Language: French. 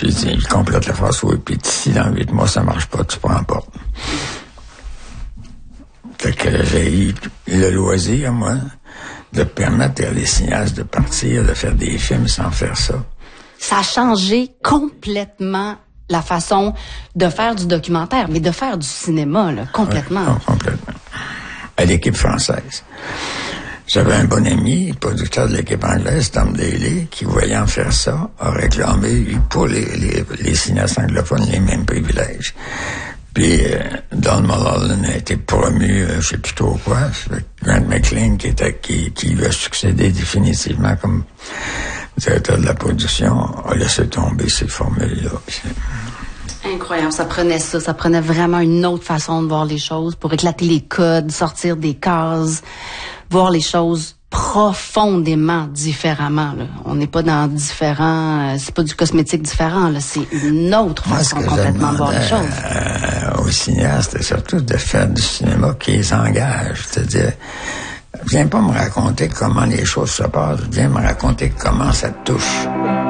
Puis il complète la phrase, oui, puis si dans 8 mois ça marche pas, tu prends pas. Fait que j'ai eu le loisir, moi, de permettre à des cinéastes de partir, de faire des films sans faire ça. Ça a changé complètement la façon de faire du documentaire, mais de faire du cinéma, là, complètement. Ouais, complètement. À l'équipe française. J'avais un bon ami, producteur de l'équipe anglaise, Tom Daly, qui, voyant faire ça, a réclamé pour les cinéastes anglophones les mêmes privilèges. Puis Don Mulholland a été promu, je sais plus trop quoi, Grant McLean qui lui a succédé définitivement comme directeur de la production, a laissé tomber ces formules-là. Incroyable, ça prenait vraiment une autre façon de voir les choses pour éclater les codes, sortir des cases, voir les choses profondément différemment, là. On n'est pas dans différents, c'est pas du cosmétique différent, là, c'est une autre façon complètement de voir les choses. Aux cinéastes, c'est surtout de faire du cinéma qui les engage, c'est-à-dire, viens pas me raconter comment les choses se passent, viens me raconter comment ça te touche.